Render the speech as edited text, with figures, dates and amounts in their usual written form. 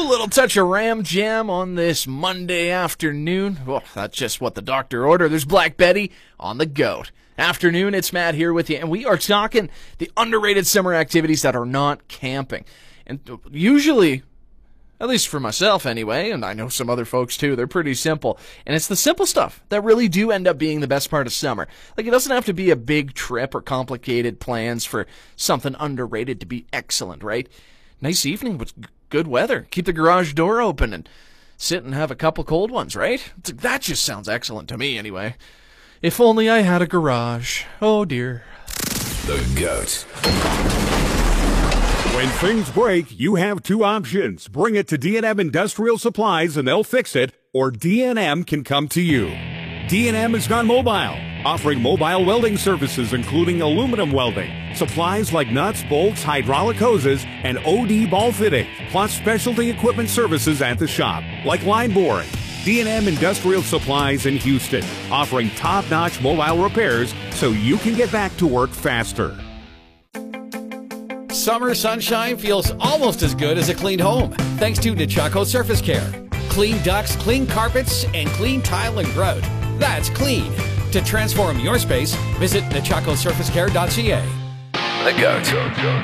Ooh, little touch of Ram Jam on this Monday afternoon. Well, that's just what the doctor ordered. There's Black Betty on the goat. Afternoon, it's Matt here with you, and we are talking the underrated summer activities that are not camping. And usually, at least for myself anyway, and I know some other folks too, they're pretty simple. And it's the simple stuff that really do end up being the best part of summer. Like, it doesn't have to be a big trip or complicated plans for something underrated to be excellent, right? Nice evening with good weather. Keep the garage door open and sit and have a couple cold ones, right? That just sounds excellent to me anyway. If only I had a garage. Oh dear. The GOAT. When things break, you have two options. Bring it to D&M Industrial Supplies and they'll fix it, or D&M can come to you. D&M has gone mobile, offering mobile welding services including aluminum welding, supplies like nuts, bolts, hydraulic hoses, and OD ball fitting, plus specialty equipment services at the shop, like line boring. D&M Industrial Supplies in Houston, offering top-notch mobile repairs so you can get back to work faster. Summer sunshine feels almost as good as a clean home, thanks to Nechako Surface Care. Clean ducts, clean carpets, and clean tile and grout. That's clean. To transform your space, visit NechacoSurfaceCare.ca. The GOAT.